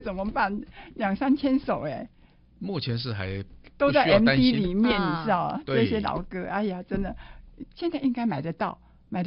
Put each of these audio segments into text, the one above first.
怎么办？2、3千首哎， 目前是还都在 MD 里面， 啊你知道对这些老歌，哎呀，真的，现在应该买得到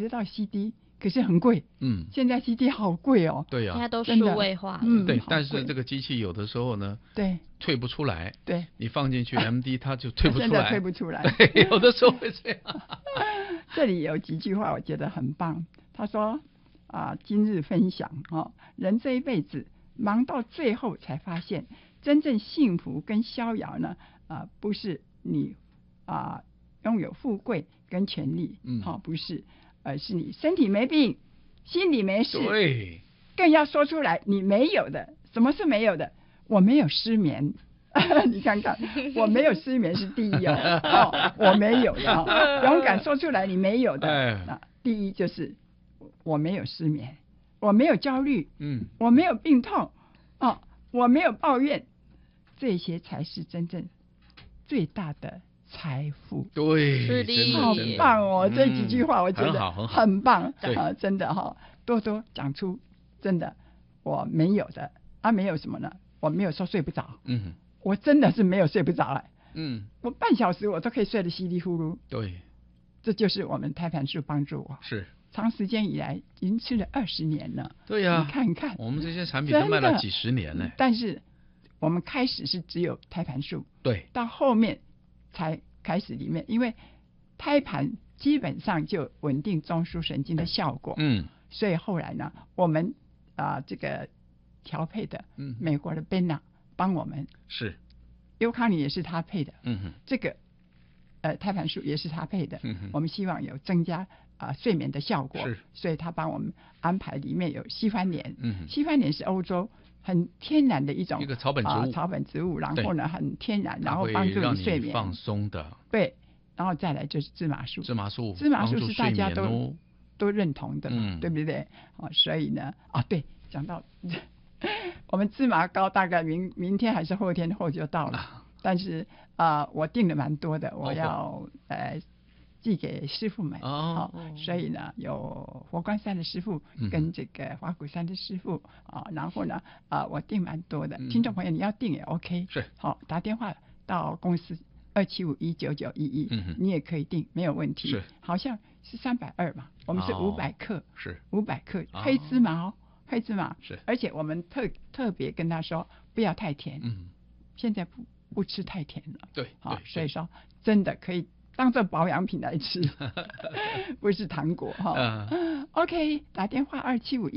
CD， 可是很贵。现在 CD 好贵哦。 对呀， 现在都数位化了。 对，但是这个机器有的时候呢， 对， 退不出来。 对， 你放进去 MD 它就退不出来。 现在退不出来。 对，有的时候会这样。 这里有几句话我觉得很棒，他说今日分享人这一辈子忙到最后才发现，真正幸福跟逍遥呢不是你拥有富贵跟权利，不是，而是你身体没病，心里没事。 对， 更要说出来你没有的。什么是没有的？我没有失眠。你看看，我没有失眠是第一我没有的勇敢说出来你没有的。第一就是我没有失眠，我没有焦虑，我没有病痛，我没有抱怨，这些才是真正最大的财富。 对， 是的， 好棒哦！这几句话我觉得很棒，真的多多讲出真的我没有的没有什么呢？我没有说睡不着，我真的是没有睡不着我半小时我都可以睡得稀里糊涂。 对， 这就是我们胎盘素帮助我， 是长时间以来已经吃了20年了。 对呀， 你看看我们这些产品都卖了几十年了。 但是我们开始是只有胎盘素， 对， 到后面才开始里面，因为胎盘基本上就稳定中枢神经的效果，所以后来呢，我们这个调配的，美国的 Benna 帮我们， 是优康尼也是他配的，这个胎盘素也是他配的，我们希望有增加睡眠的效果，所以他帮我们安排里面有西番莲，西番莲是欧洲很天然的一种草本植物，然后呢很天然，然后帮助你睡眠放松的， 对，然后再来就是芝麻素， 芝麻素是大家都认同的，对不对？所以呢对，讲到我们芝麻糕大概明天还是后天后就到了，但是我订了蛮多的，我要寄给师傅们，所以呢有佛光山的师傅跟这个花果山的师傅然后呢我订蛮多的，听众朋友你要订也 OK， 是好，打电话到公司27519911，你也可以订没有问题， 是好像是320嘛，我们是500克， 是 500克黑芝麻黑芝麻是， 而且我们特别跟他说不要太甜，现在不吃太甜了， 对， 所以说真的可以当做保养品来吃，不是糖果OK， 打电话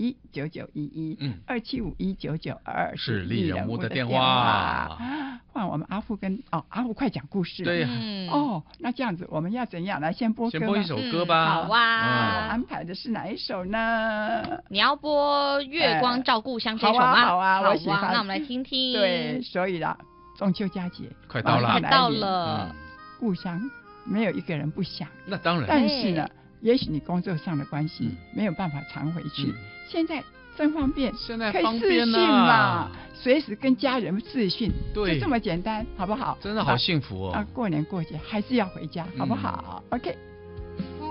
27519911，27519922 是丽人屋的电话。 换我们阿富跟阿富快讲故事了。 对那这样子我们要怎样来先播歌？ 先播一首歌吧。 好啊。 我安排的是哪一首呢？ 你要播《月光照故乡》这首吗？ 好啊，我喜欢。 那我们来听听。 对，所以啦，中秋佳节快到了， 故乡没有一个人不想。 那当然。 但是呢，也许你工作上的关系没有办法常回去。现在真方便， 现在可以视讯嘛，随时跟家人视讯， 对， 就这么简单，好不好？ 真的好幸福哦。 过年过节还是要回家，好不好？OK。